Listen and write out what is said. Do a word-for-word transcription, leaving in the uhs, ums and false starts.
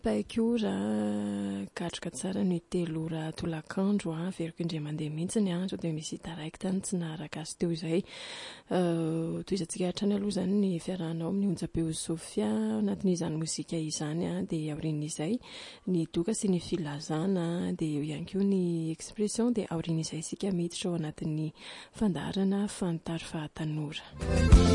paikora katroka tsara ny telora tolakandro a veriko indray mandeha mihitsy ny andro dia misy direct ny tsy naharaka azy teo izay toy izatsika hatrany aloha zany ny fiarahanao amin'ny onjam-peo Sofia anatin'izany mozika izany a dia aorian'izay ny doka sy ny filazana dia eo ihany koa ny expression dia aorian'izay isika miditra ao anatin'ny fandaharana fanitary fahatanora.